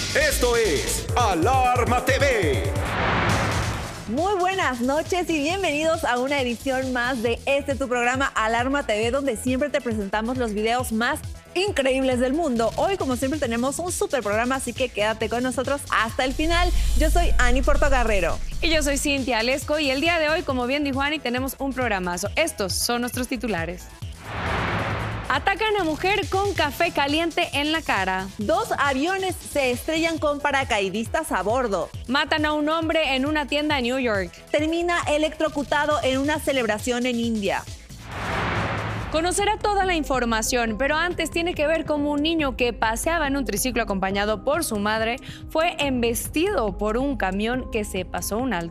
Esto es Alarma TV. Muy buenas noches y bienvenidos a una edición más de tu programa Alarma TV, donde siempre te presentamos los videos más increíbles del mundo. Hoy, como siempre, tenemos un super programa, así que quédate con nosotros hasta el final. Yo soy Ani Portocarrero. Y yo soy Cintia Alesco y el día de hoy, como bien dijo Ani, tenemos un programazo. Estos son nuestros titulares. Atacan a mujer con café caliente en la cara. 2 aviones se estrellan con paracaidistas a bordo. Matan a un hombre en una tienda en New York. Termina electrocutado en una celebración en India. Conocerá toda la información, pero antes tiene que ver cómo un niño que paseaba en un triciclo acompañado por su madre fue embestido por un camión que se pasó un alto.